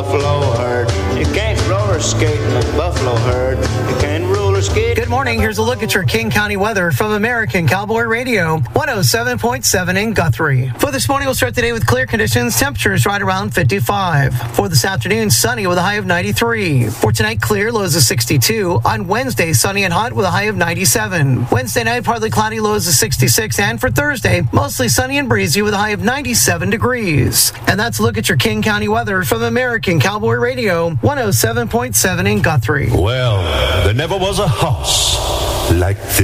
Buffalo herd. You can't roller skate in the buffalo herd. You can't roller skate. Good morning. Here's a look at your King County weather from American Cowboy Radio, 107.7 in Guthrie. For this morning, we'll start the day with clear conditions. Temperatures right around 55. For this afternoon, sunny with a high of 93. For tonight, clear, lows of 62. On Wednesday, sunny and hot with a high of 97. Wednesday night, partly cloudy, lows of 66. And for Thursday, mostly sunny and breezy with a high of 97 degrees. And that's a look at your King County weather from American Cowboy Radio, 107.7 in Guthrie. Well, there never was a house like this.